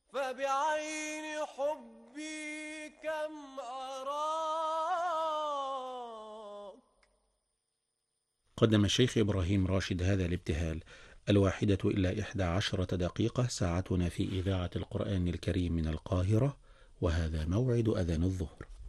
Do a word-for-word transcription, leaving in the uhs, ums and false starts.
فبعين حبي كم أراك. قدم الشيخ إبراهيم راشد هذا الابتهال الواحدة إلى إحدى عشرة دقيقة ساعتنا في إذاعة القرآن الكريم من القاهرة، وهذا موعد أذان الظهر.